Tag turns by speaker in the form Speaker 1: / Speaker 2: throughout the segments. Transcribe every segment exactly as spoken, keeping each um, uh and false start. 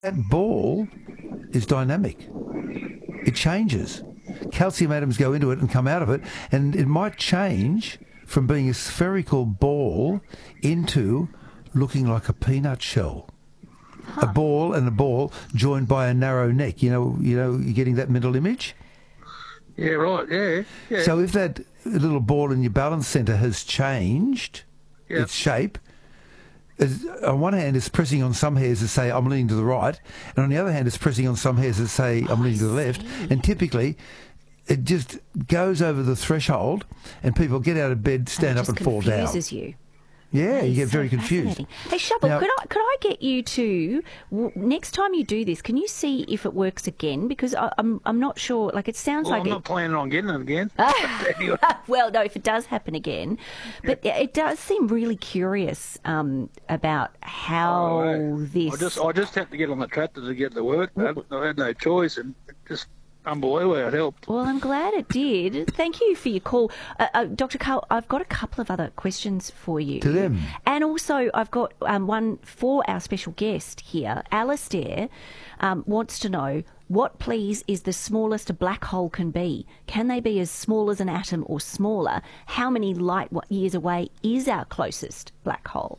Speaker 1: That ball is dynamic. It changes. Calcium atoms go into it and come out of it, and it might change from being a spherical ball into looking like a peanut shell. Huh. A ball and a ball joined by a narrow neck. You know, you know, you're getting that mental image?
Speaker 2: Yeah, right, yeah. yeah.
Speaker 1: So if that little ball in your balance centre has changed yep. its shape, as, on one hand it's pressing on some hairs that say I'm leaning to the right, and on the other hand it's pressing on some hairs that say I'm
Speaker 3: oh,
Speaker 1: leaning to the left, and typically it just goes over the threshold and people get out of bed, stand up and fall down.
Speaker 3: It confuses you.
Speaker 1: Yeah,
Speaker 3: that
Speaker 1: you get
Speaker 3: so
Speaker 1: very confused.
Speaker 3: Hey, Shovel,
Speaker 1: now,
Speaker 3: could I could I get you to w- next time you do this? Can you see if it works again? Because I, I'm I'm not sure. Like it sounds
Speaker 2: well,
Speaker 3: like
Speaker 2: I'm
Speaker 3: it...
Speaker 2: not planning on getting it again.
Speaker 3: anyway. Well, no, if it does happen again, but yeah. it does seem really curious um, about how
Speaker 2: oh, right.
Speaker 3: this.
Speaker 2: I just I just had to get on the tractor to get to work. I, I had no choice, and it just. Unbelievable, it helped.
Speaker 3: Well, I'm glad it did. Thank you for your call. Uh, uh, Doctor Karl, I've got a couple of other questions for you.
Speaker 1: To them.
Speaker 3: And also, I've got um, one for our special guest here. Alistair um, wants to know, what, please, is the smallest a black hole can be? Can they be as small as an atom or smaller? How many light years away is our closest black hole?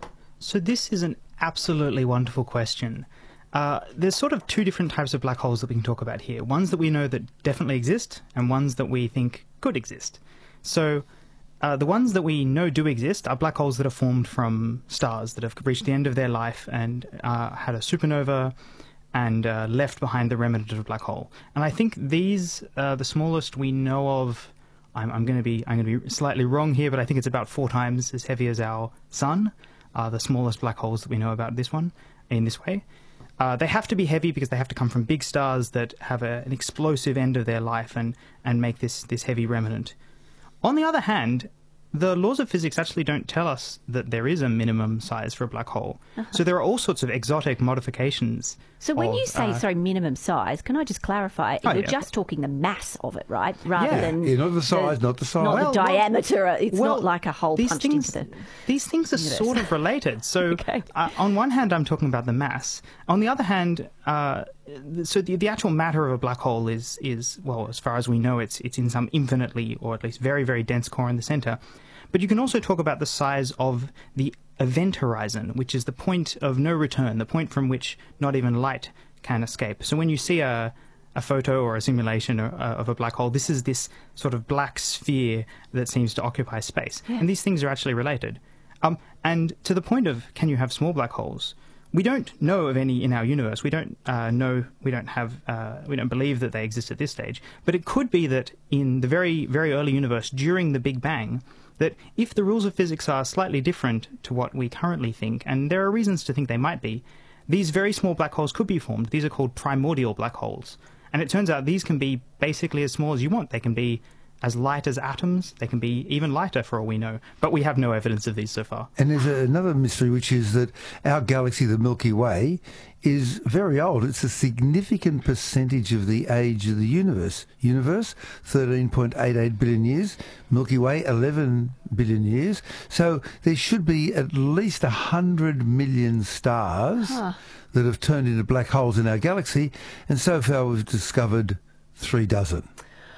Speaker 4: So this is an absolutely wonderful question. Uh, there's sort of two different types of black holes that we can talk about here. Ones that we know that definitely exist, and ones that we think could exist. So uh, the ones that we know do exist are black holes that are formed from stars that have reached the end of their life and uh, had a supernova and uh, left behind the remnant of a black hole. And I think these, uh, the smallest we know of, I'm, I'm going to be I'm going to be slightly wrong here, but I think it's about four times as heavy as our sun, are the smallest black holes that we know about this one, in this way. Uh, they have to be heavy because they have to come from big stars that have a, an explosive end of their life and, and make this, this heavy remnant. On the other hand, the laws of physics actually don't tell us that there is a minimum size for a black hole. Uh-huh. So there are all sorts of exotic modifications.
Speaker 3: So when
Speaker 4: of,
Speaker 3: you say,
Speaker 4: uh,
Speaker 3: sorry, minimum size, can I just clarify?
Speaker 4: Oh,
Speaker 3: You're
Speaker 4: yeah.
Speaker 3: just talking the mass of it, right? Rather
Speaker 4: Yeah.
Speaker 3: than...
Speaker 1: Yeah, not the size, not the size.
Speaker 3: Not
Speaker 4: Well,
Speaker 3: the
Speaker 4: well,
Speaker 3: diameter. It's
Speaker 4: well,
Speaker 3: not like a hole
Speaker 4: these
Speaker 3: punched
Speaker 4: things,
Speaker 3: into the...
Speaker 4: These things are
Speaker 3: universe.
Speaker 4: sort of related. So
Speaker 3: Okay.
Speaker 4: uh, on one hand, I'm talking about the mass. On the other hand, uh, so the, the actual matter of a black hole is, is, well, as far as we know, it's it's in some infinitely, or at least very, very dense core in the center. But you can also talk about the size of the event horizon, which is the point of no return, the point from which not even light can escape. So when you see a, a photo or a simulation of, uh, of a black hole, this is this sort of black sphere that seems to occupy space.
Speaker 3: Yeah.
Speaker 4: And these things are actually related. Um, and to the point of, can you have small black holes? We don't know of any in our universe. We don't uh, know, we don't have, uh, we don't believe that they exist at this stage. But it could be that in the very, very early universe, during the Big Bang, that if the rules of physics are slightly different to what we currently think, and there are reasons to think they might be, these very small black holes could be formed. These are called primordial black holes. And it turns out these can be basically as small as you want. They can be as light as atoms. They can be even lighter for all we know. But we have no evidence of these so far.
Speaker 1: And there's another mystery, which is that our galaxy, the Milky Way, is very old. It's a significant percentage of the age of the universe. Universe, thirteen point eight eight billion years. Milky Way, eleven billion years. So there should be at least one hundred million stars huh. that have turned into black holes in our galaxy. And so far we've discovered three dozen.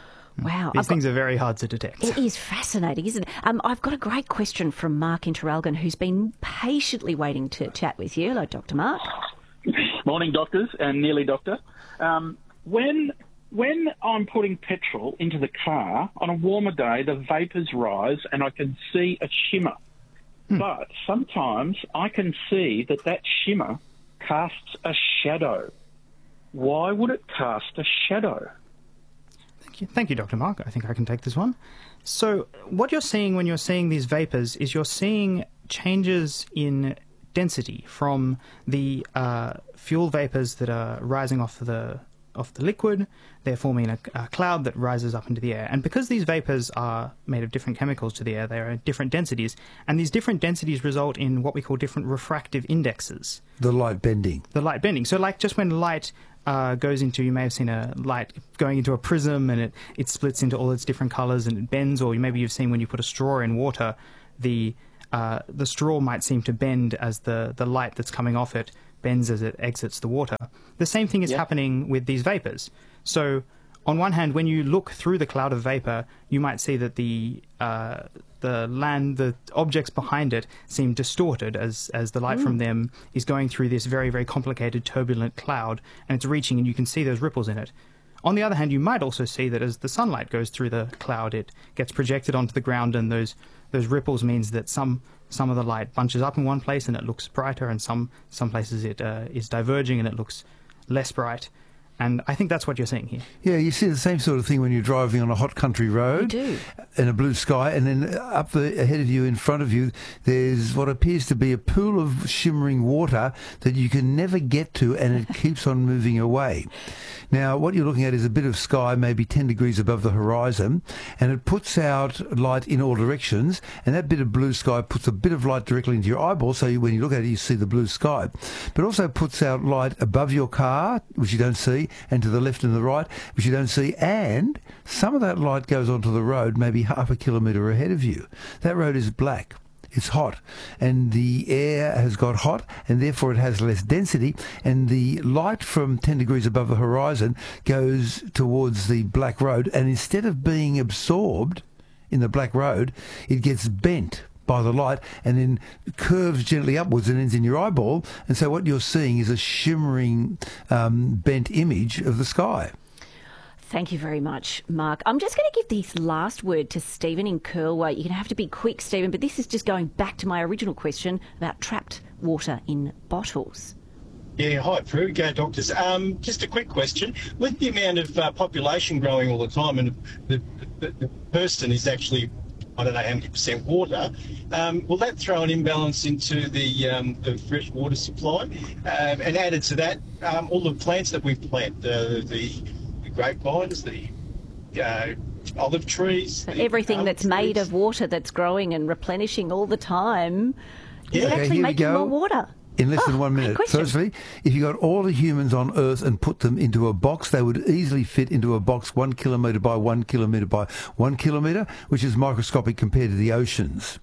Speaker 3: Wow.
Speaker 4: These
Speaker 3: I've
Speaker 4: things
Speaker 3: got,
Speaker 4: are very hard to detect.
Speaker 3: It is fascinating, isn't it? Um, I've got a great question from Mark Interalgan, who's been patiently waiting to chat with you. Hello, Doctor Mark.
Speaker 5: Morning, doctors and nearly doctor. Um, when when I'm putting petrol into the car, on a warmer day, the vapours rise and I can see a shimmer. Hmm. But sometimes I can see that that shimmer casts a shadow. Why would it cast a shadow?
Speaker 4: Thank you, Thank you, Doctor Mark. I think I can take this one. So what you're seeing when you're seeing these vapours is you're seeing changes in density from the uh, fuel vapours that are rising off the off the liquid. They're forming a, a cloud that rises up into the air. And because these vapours are made of different chemicals to the air, they are at different densities. And these different densities result in what we call different refractive indexes.
Speaker 1: The light bending.
Speaker 4: The light bending. So like just when light uh, goes into, you may have seen a light going into a prism and it, it splits into all its different colours and it bends, or maybe you've seen when you put a straw in water, the uh, the straw might seem to bend as the, the light that's coming off it bends as it exits the water. The same thing is
Speaker 6: Yep.
Speaker 4: happening with these vapors. So on one hand, when you look through the cloud of vapor, you might see that the uh, the land, the objects behind it seem distorted as, as the light mm. from them is going through this very, very complicated, turbulent cloud, and it's reaching, and you can see those ripples in it. On the other hand, you might also see that as the sunlight goes through the cloud, it gets projected onto the ground, and those those ripples means that some some of the light bunches up in one place and it looks brighter, and some some places it uh, is diverging and it looks less bright. And I think that's what you're seeing here.
Speaker 1: Yeah, you see the same sort of thing when you're driving on a hot country road
Speaker 3: You do.
Speaker 1: in a blue sky, and then up the, ahead of you, in front of you, there's what appears to be a pool of shimmering water that you can never get to, and it keeps on moving away. Now, what you're looking at is a bit of sky, maybe ten degrees above the horizon, and it puts out light in all directions, and that bit of blue sky puts a bit of light directly into your eyeball, so you, when you look at it, you see the blue sky. But also puts out light above your car, which you don't see, and to the left and the right, which you don't see, and some of that light goes onto the road maybe half a kilometre ahead of you. That road is black. It's hot, and the air has got hot, and therefore it has less density, and the light from ten degrees above the horizon goes towards the black road, and instead of being absorbed in the black road, it gets bent by the light and then curves gently upwards and ends in your eyeball. And so what you're seeing is a shimmering, um, bent image of the sky.
Speaker 3: Thank you very much, Mark. I'm just going to give this last word to Stephen in Curlway. You're going to have to be quick, Stephen, but this is just going back to my original question about trapped water in bottles.
Speaker 6: Yeah, hi, Prue. Go Doctors. Um, just a quick question. With the amount of uh, population growing all the time, and the, the, the person is actually, I don't know how many percent water, um, will that throw an imbalance into the, um, the fresh water supply? Um, and added to that, um, all the plants that we plant, uh, the, the grapevines, the uh, olive trees.
Speaker 3: So
Speaker 6: the
Speaker 3: everything that's
Speaker 6: trees.
Speaker 3: made of water that's growing and replenishing all the time, is
Speaker 6: Yeah.
Speaker 3: it
Speaker 1: Okay,
Speaker 3: actually
Speaker 1: here we
Speaker 3: making
Speaker 1: go.
Speaker 3: more water?
Speaker 1: In less
Speaker 3: Oh,
Speaker 1: than one
Speaker 3: great
Speaker 1: minute.
Speaker 3: question.
Speaker 1: Firstly, if you got all the humans on Earth and put them into a box, they would easily fit into a box one kilometre by one kilometre by one kilometre, which is microscopic compared to the oceans.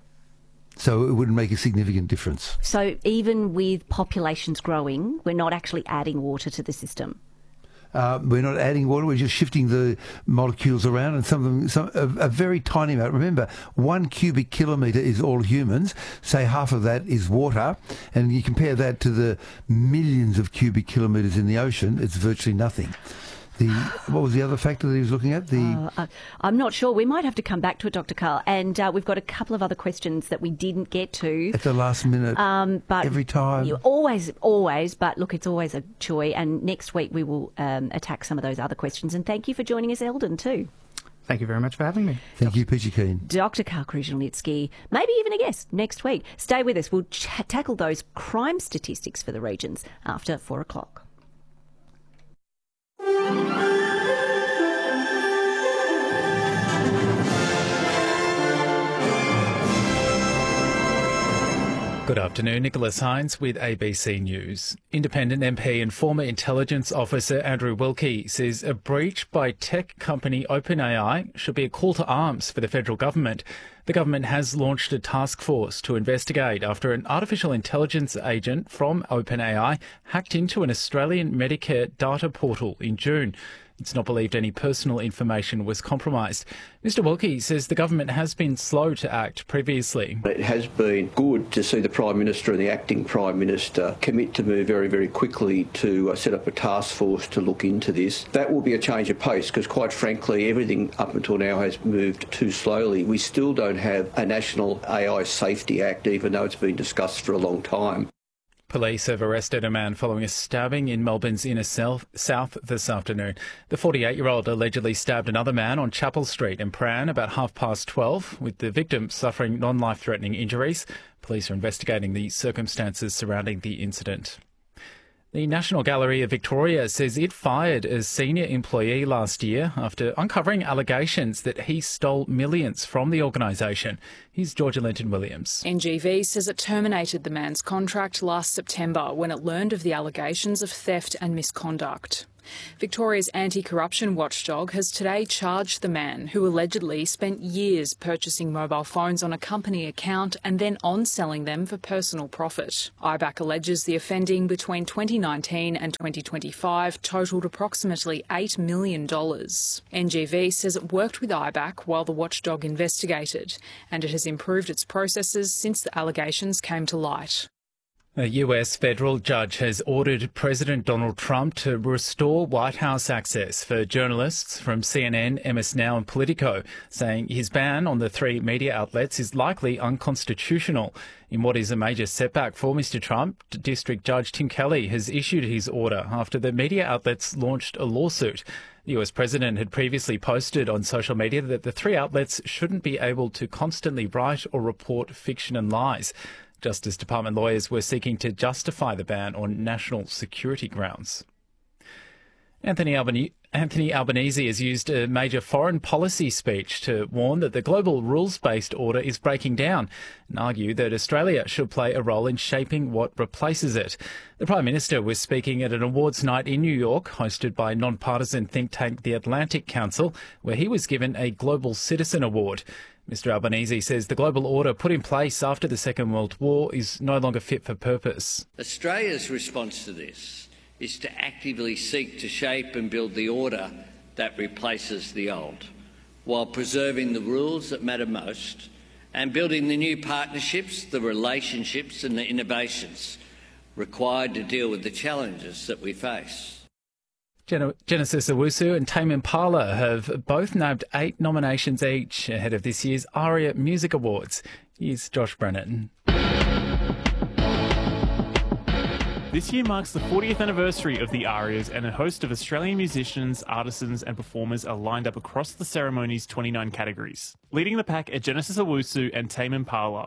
Speaker 1: So it wouldn't make a significant difference.
Speaker 3: So even with populations growing, we're not actually adding water to the system.
Speaker 1: Uh, we're not adding water, we're just shifting the molecules around, and some of them, some, a, a very tiny amount. Remember, one cubic kilometre is all humans, say half of that is water, and you compare that to the millions of cubic kilometres in the ocean, it's virtually nothing. The what was the other factor that he was looking at? The
Speaker 3: Uh, uh, I'm not sure. We might have to come back to it, Doctor Carl. And uh, we've got a couple of other questions that we didn't get to.
Speaker 1: at the last minute,
Speaker 3: Um, but
Speaker 1: every time.
Speaker 3: you always, always. But look, it's always a joy. And next week we will um, attack some of those other questions. And thank you for joining us, Eldon, too.
Speaker 4: Thank you very much for having me.
Speaker 1: Thank you, Peachy Keen.
Speaker 3: Doctor Carl Kruszelnicki, maybe even a guest next week. Stay with us. We'll ch- tackle those crime statistics for the regions after four o'clock.
Speaker 7: Good afternoon, Nicholas Hines with A B C News. Independent M P and former intelligence officer Andrew Wilkie says a breach by tech company OpenAI should be a call to arms for the federal government. The government has launched a task force to investigate after an artificial intelligence agent from OpenAI hacked into an Australian Medicare data portal in June. It's not believed any personal information was compromised. Mister Wilkie says the government has been slow to act previously.
Speaker 8: It has been good to see the Prime Minister and the Acting Prime Minister commit to move very, very quickly to uh, set up a task force to look into this. That will be a change of pace because, quite frankly, everything up until now has moved too slowly. We still don't have a National A I Safety Act, even though it's been discussed for a long time.
Speaker 7: Police have arrested a man following a stabbing in Melbourne's inner south this afternoon. The forty-eight-year-old allegedly stabbed another man on Chapel Street in Prahran about half past twelve, with the victim suffering non-life-threatening injuries. Police are investigating the circumstances surrounding the incident. The National Gallery of Victoria says it fired a senior employee last year after uncovering allegations that he stole millions from the organisation. Here's Georgia Linton-Williams.
Speaker 9: N G V says it terminated the man's contract last September when it learned of the allegations of theft and misconduct. Victoria's anti-corruption watchdog has today charged the man who allegedly spent years purchasing mobile phones on a company account and then on-selling them for personal profit. I B A C alleges the offending between twenty nineteen and twenty twenty-five totalled approximately eight million dollars. N G V says it worked with I B A C while the watchdog investigated, and it has improved its processes since the allegations came to light.
Speaker 7: A U S federal judge has ordered President Donald Trump to restore White House access for journalists from C N N, M S Now and Politico, saying his ban on the three media outlets is likely unconstitutional. In what is a major setback for Mister Trump, District Judge Tim Kelly has issued his order after the media outlets launched a lawsuit. The U S president had previously posted on social media that the three outlets shouldn't be able to constantly write or report fiction and lies. Justice Department lawyers were seeking to justify the ban on national security grounds. Anthony Albanese, Anthony Albanese has used a major foreign policy speech to warn that the global rules-based order is breaking down and argue that Australia should play a role in shaping what replaces it. The Prime Minister was speaking at an awards night in New York, hosted by non-partisan think tank the Atlantic Council, where he was given a Global Citizen Award. Mister Albanese says the global order put in place after the Second World War is no longer fit for purpose.
Speaker 10: Australia's response to this is to actively seek to shape and build the order that replaces the old, while preserving the rules that matter most and building the new partnerships, the relationships and the innovations required to deal with the challenges that we face.
Speaker 7: Gen- Genesis Owusu and Tame Impala have both nabbed eight nominations each ahead of this year's ARIA Music Awards. Here's Josh Brennan.
Speaker 11: This year marks the fortieth anniversary of the ARIAs, and a host of Australian musicians, artisans and performers are lined up across the ceremony's twenty-nine categories. Leading the pack are Genesis Owusu and Tame Impala,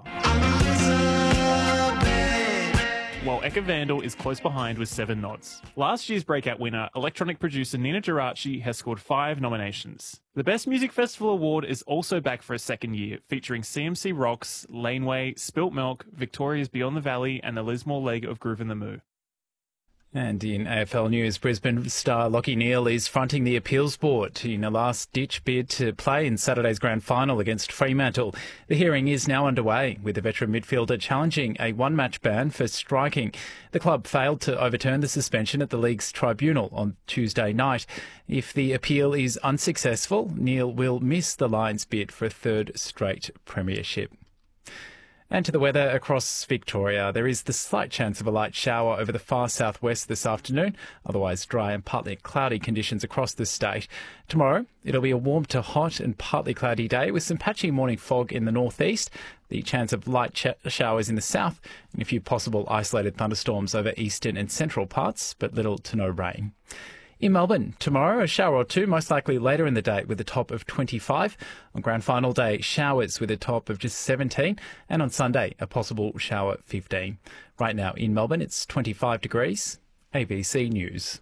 Speaker 11: while Eka Vandal is close behind with seven nods. Last year's breakout winner, electronic producer Nina Geraci, has scored five nominations. The Best Music Festival Award is also back for a second year, featuring C M C Rocks, Laneway, Spilt Milk, Victoria's Beyond the Valley and the Lismore leg of Groove in the Moo.
Speaker 7: And in A F L news, Brisbane star Lachie Neale is fronting the appeals board in a last-ditch bid to play in Saturday's grand final against Fremantle. The hearing is now underway, with the veteran midfielder challenging a one-match ban for striking. The club failed to overturn the suspension at the league's tribunal on Tuesday night. If the appeal is unsuccessful, Neale will miss the Lions' bid for a third straight premiership. And to the weather across Victoria. There is the slight chance of a light shower over the far southwest this afternoon, otherwise dry and partly cloudy conditions across the state. Tomorrow, it'll be a warm to hot and partly cloudy day with some patchy morning fog in the northeast, the chance of light ch- showers in the south, and a few possible isolated thunderstorms over eastern and central parts, but little to no rain. In Melbourne, tomorrow, a shower or two, most likely later in the day with a top of twenty-five. On grand final day, showers with a top of just seventeen. And on Sunday, a possible shower fifteen. Right now in Melbourne, it's twenty-five degrees. A B C News.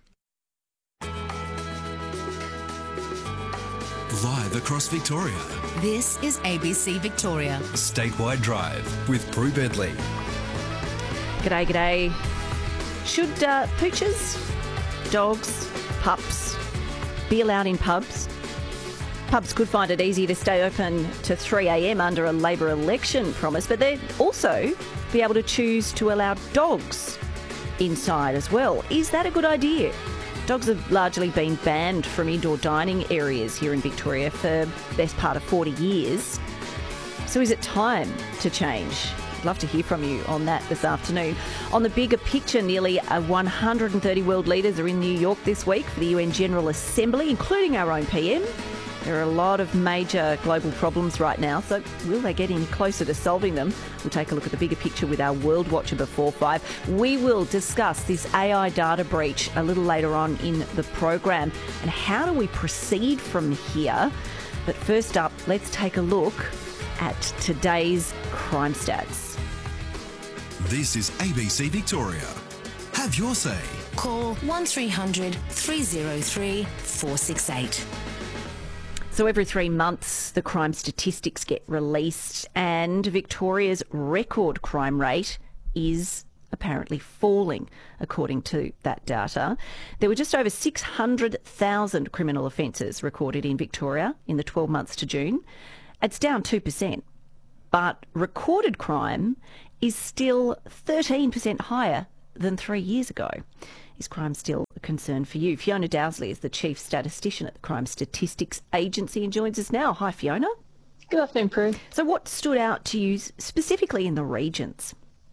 Speaker 12: Live across Victoria.
Speaker 13: This is A B C Victoria.
Speaker 12: Statewide Drive with Prue Bentley.
Speaker 3: G'day, g'day. Should uh, pooches, dogs, pups be allowed in pubs? Pubs could find it easy to stay open to three a m under a Labor election promise, but they'd also be able to choose to allow dogs inside as well. Is that a good idea? Dogs have largely been banned from indoor dining areas here in Victoria for the best part of forty years. So is it time to change? I'd love to hear from you on that this afternoon. On the bigger picture, nearly one hundred thirty world leaders are in New York this week for the U N General Assembly, including our own P M. There are a lot of major global problems right now, so will they get any closer to solving them? We'll take a look at the bigger picture with our World Watcher before five. We will discuss this A I data breach a little later on in the program and how do we proceed from here. But first up, let's take a look at today's crime stats.
Speaker 12: This is A B C Victoria. Have your say.
Speaker 13: Call one three hundred three oh three four six eight.
Speaker 3: So every three months, the crime statistics get released and Victoria's record crime rate is apparently falling, according to that data. There were just over six hundred thousand criminal offences recorded in Victoria in the twelve months to June. It's down two percent, but recorded crime is still thirteen percent higher than three years ago. Is crime still a concern for you? Fiona Dowsley is the Chief Statistician at the Crime Statistics Agency and joins us now. Hi, Fiona.
Speaker 14: Good afternoon, Prue.
Speaker 3: So what stood out to you specifically in the regions?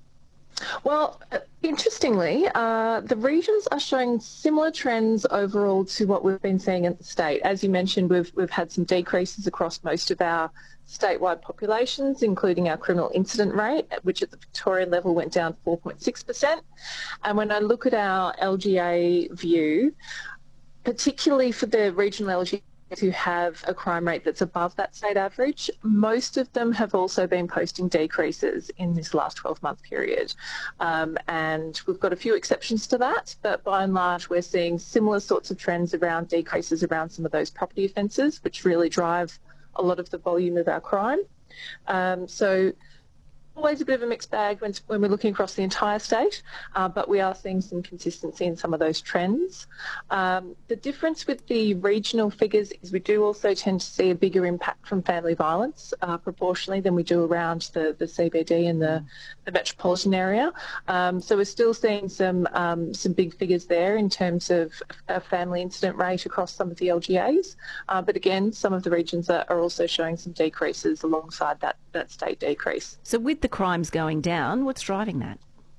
Speaker 14: Well, interestingly, uh, the regions are showing similar trends overall to what we've been seeing in the state. As you mentioned, we've we've had some decreases across most of our statewide populations, including our criminal incident rate, which at the Victorian level went down four point six percent. And when I look at our L G A view, particularly for the regional L G A who have a crime rate that's above that state average, most of them have also been posting decreases in this last twelve-month period. Um, and we've got a few exceptions to that, but by and large we're seeing similar sorts of trends around decreases around some of those property offences, which really drive a lot of the volume of our crime. Um, so always a bit of a mixed bag when, when we're looking across the entire state, uh, but we are seeing some consistency in some of those trends. Um, the difference with the regional figures is we do also tend to see a bigger impact from family violence uh, proportionally than we do around the, the C B D and the, the metropolitan area. Um, so we're still seeing some um, some big figures there in terms of a family incident rate across some of the L G As. Uh, but again, some of the regions are, are also showing some decreases alongside that, that state decrease.
Speaker 3: So with the crimes going down, what's driving that?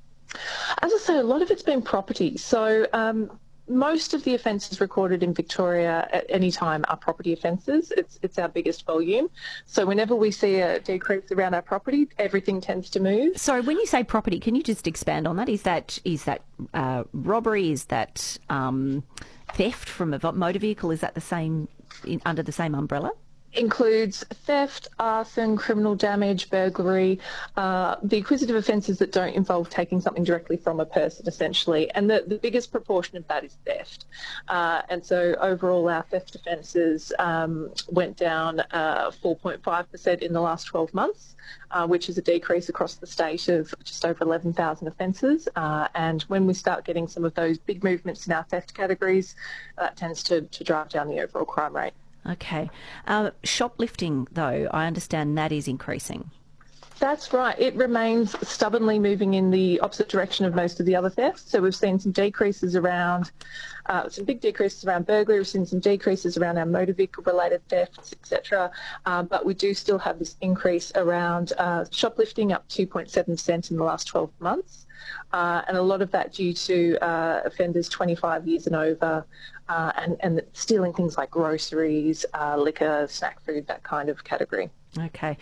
Speaker 14: As I say, a lot of it's been property. So um, most of the offences recorded in Victoria at any time are property offences. It's, it's our biggest volume. So whenever we see a decrease around our property, everything tends to move.
Speaker 3: Sorry, when you say property, can you just expand on that? Is that is that uh, robbery? Is that um, theft from a motor vehicle? Is that the same in, under the same umbrella?
Speaker 14: Includes theft, arson, criminal damage, burglary, uh, the acquisitive offences that don't involve taking something directly from a person, essentially. And the, the biggest proportion of that is theft. Uh, and so overall our theft offences um, went down uh, four point five percent in the last twelve months, uh, which is a decrease across the state of just over eleven thousand offences. Uh, and when we start getting some of those big movements in our theft categories, that tends to, to drive down the overall crime rate.
Speaker 3: Okay. Uh, shoplifting, though, I understand that is increasing.
Speaker 14: That's right. It remains stubbornly moving in the opposite direction of most of the other thefts. So we've seen some decreases around, uh, some big decreases around burglary. We've seen some decreases around our motor vehicle-related thefts, et cetera. Uh, but we do still have this increase around uh, shoplifting, up two point seven percent in the last twelve months. Uh, and a lot of that due to uh, offenders twenty-five years and over, uh, and, and stealing things like groceries, uh, liquor, snack food, that kind of category.
Speaker 3: Okay.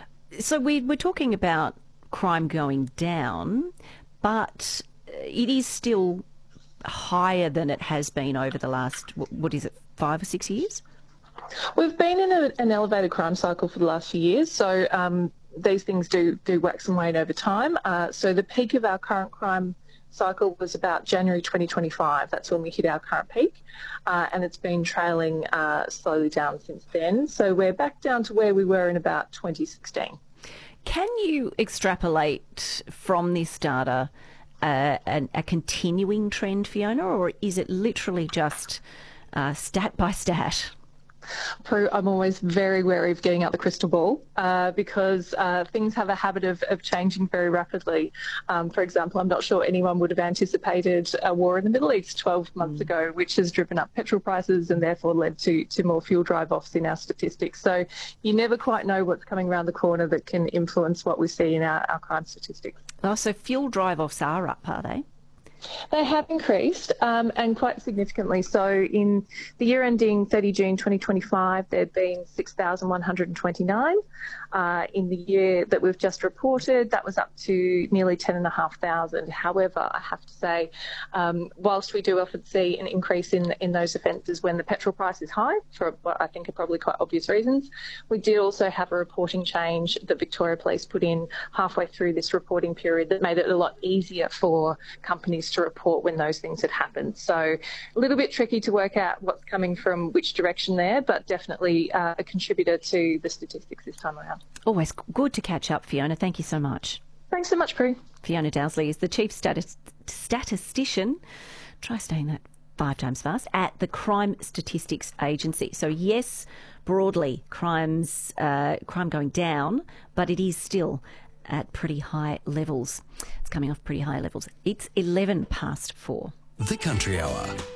Speaker 3: So we, we're talking about crime going down, but it is still higher than it has been over the last, what is it, five or six years?
Speaker 14: We've been in a, an elevated crime cycle for the last few years, so um, these things do, do wax and wane over time. Uh, so the peak of our current crime cycle was about January twenty twenty-five. That's when we hit our current peak, uh, and it's been trailing uh, slowly down since then. So we're back down to where we were in about twenty sixteen.
Speaker 3: Can you extrapolate from this data uh, an, a continuing trend, Fiona, or is it literally just uh, stat by stat?
Speaker 14: Prue, I'm always very wary of getting out the crystal ball uh, because uh, things have a habit of, of changing very rapidly. Um, for example, I'm not sure anyone would have anticipated a war in the Middle East twelve months mm. ago, which has driven up petrol prices and therefore led to, to more fuel drive-offs in our statistics. So you never quite know what's coming around the corner that can influence what we see in our, our crime statistics.
Speaker 3: Oh, so fuel drive-offs are up, are they?
Speaker 14: They have increased, um, and quite significantly. So in the year ending thirty June twenty twenty-five, there have been six thousand one hundred twenty-nine. Uh, in the year that we've just reported, that was up to nearly ten thousand five hundred. However, I have to say, um, whilst we do often see an increase in, in those offences when the petrol price is high, for what I think are probably quite obvious reasons, we did also have a reporting change that Victoria Police put in halfway through this reporting period that made it a lot easier for companies to report when those things had happened. So a little bit tricky to work out what's coming from which direction there, but definitely uh, a contributor to the statistics this time around.
Speaker 3: Always good to catch up, Fiona. Thank you so much.
Speaker 14: Thanks so much, Prue.
Speaker 3: Fiona Dowsley is the chief statis- statistician. Try saying that five times fast, at the Crime Statistics Agency. So yes, broadly, crimes, uh, crime going down, but it is still at pretty high levels. It's coming off pretty high levels. It's eleven past four.
Speaker 12: The Country Hour.